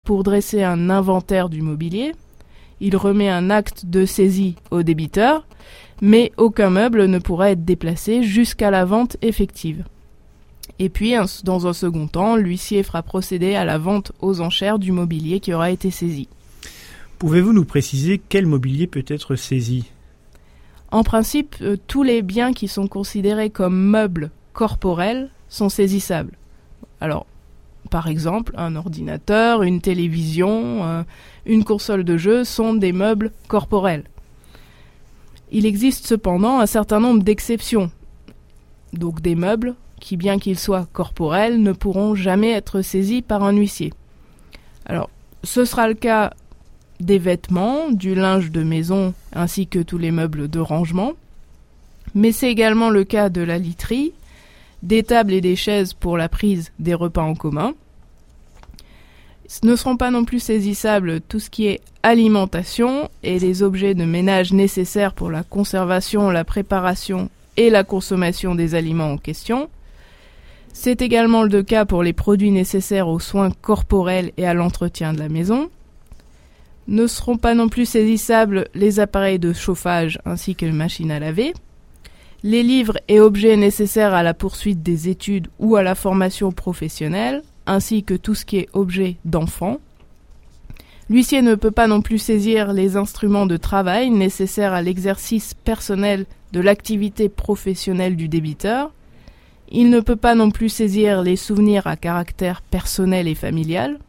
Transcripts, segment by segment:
pour dresser un inventaire du mobilier. Il remet un acte de saisie au débiteur, mais aucun meuble ne pourra être déplacé jusqu'à la vente effective. Et puis, dans un second temps, l'huissier fera procéder à la vente aux enchères du mobilier qui aura été saisi. Pouvez-vous nous préciser quel mobilier peut être saisi ? En principe, tous les biens qui sont considérés comme meubles corporels sont saisissables. Alors, par exemple, un ordinateur, une télévision, une console de jeu sont des meubles corporels. Il existe cependant un certain nombre d'exceptions. Donc des meubles qui, bien qu'ils soient corporels, ne pourront jamais être saisis par un huissier. Alors, ce sera le cas des vêtements, du linge de maison, ainsi que tous les meubles de rangement. Mais c'est également le cas de la literie, des tables et des chaises pour la prise des repas en commun. Ce ne seront pas non plus saisissables tout ce qui est alimentation et les objets de ménage nécessaires pour la conservation, la préparation et la consommation des aliments en question. C'est également le cas pour les produits nécessaires aux soins corporels et à l'entretien de la maison. Ne seront pas non plus saisissables les appareils de chauffage ainsi que les machines à laver. Les livres et objets nécessaires à la poursuite des études ou à la formation professionnelle, ainsi que tout ce qui est objet d'enfant. L'huissier ne peut pas non plus saisir les instruments de travail nécessaires à l'exercice personnel de l'activité professionnelle du débiteur. Il ne peut pas non plus saisir les souvenirs à caractère personnel et familial.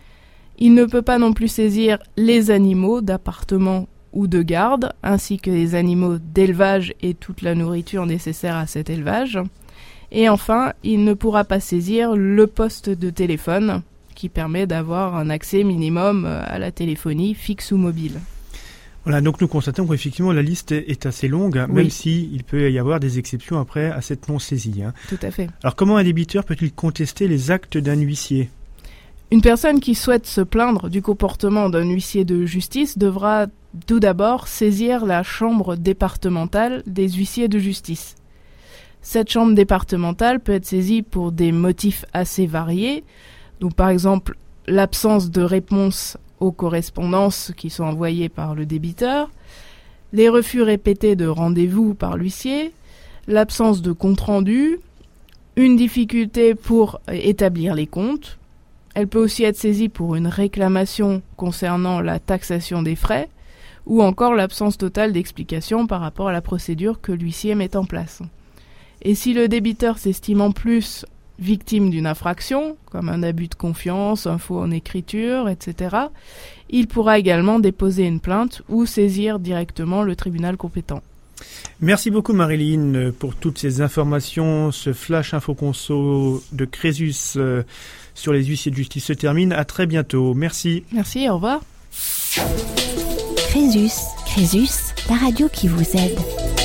Il ne peut pas non plus saisir les animaux d'appartement ou de garde, ainsi que les animaux d'élevage et toute la nourriture nécessaire à cet élevage. Et enfin, il ne pourra pas saisir le poste de téléphone, qui permet d'avoir un accès minimum à la téléphonie fixe ou mobile. Voilà, donc nous constatons qu'effectivement la liste est assez longue, oui. Même s'il peut y avoir des exceptions après à cette non-saisie. Tout à fait. Alors comment un débiteur peut-il contester les actes d'un huissier ? Une personne qui souhaite se plaindre du comportement d'un huissier de justice devra tout d'abord saisir la chambre départementale des huissiers de justice. Cette chambre départementale peut être saisie pour des motifs assez variés. Donc par exemple, l'absence de réponse aux correspondances qui sont envoyées par le débiteur, les refus répétés de rendez-vous par l'huissier, l'absence de compte-rendu, une difficulté pour établir les comptes. Elle peut aussi être saisie pour une réclamation concernant la taxation des frais ou encore l'absence totale d'explication par rapport à la procédure que l'huissier met en place. Et si le débiteur s'estime en plus victime d'une infraction, comme un abus de confiance, un faux en écriture, etc., il pourra également déposer une plainte ou saisir directement le tribunal compétent. Merci beaucoup Marilyn pour toutes ces informations. Ce flash info conso de Crésus sur les huissiers de justice se termine. À très bientôt. Merci. Merci, au revoir. Crésus, la radio qui vous aide.